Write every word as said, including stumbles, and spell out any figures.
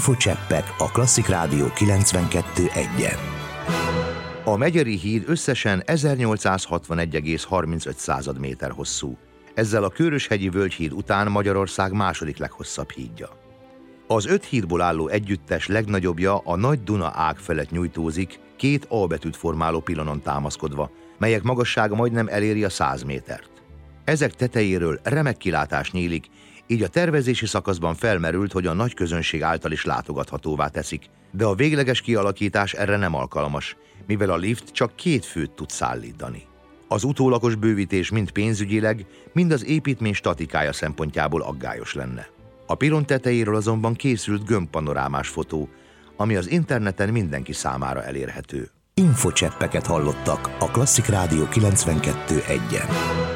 Infocseppek a Klasszik Rádió kilencvenkettő egyen. A Megyeri híd összesen ezernyolcszázhatvanegy egész harmincöt méter hosszú. Ezzel a Kőröshegyi Völgyhíd után Magyarország második leghosszabb hídja. Az öt hídból álló együttes legnagyobbja a Nagy Duna ág felett nyújtózik, két A betűt formáló pilonon támaszkodva, melyek magassága majdnem eléri a száz métert. Ezek tetejéről remek kilátás nyílik, így a tervezési szakaszban felmerült, hogy a nagy közönség által is látogathatóvá teszik, de a végleges kialakítás erre nem alkalmas, mivel a lift csak két főt tud szállítani. Az utólagos bővítés mind pénzügyileg, mind az építmény statikája szempontjából aggályos lenne. A pilon tetejéről azonban készült gömbpanorámás fotó, ami az interneten mindenki számára elérhető. Infocseppeket hallottak a Klasszik Rádió kilencvenkettő egyen.